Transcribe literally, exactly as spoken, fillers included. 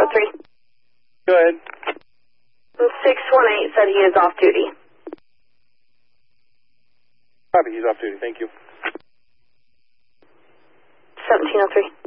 oh three. Go ahead. six one eight said he is off duty. Copy, he's off duty. Thank you. seventeen oh three.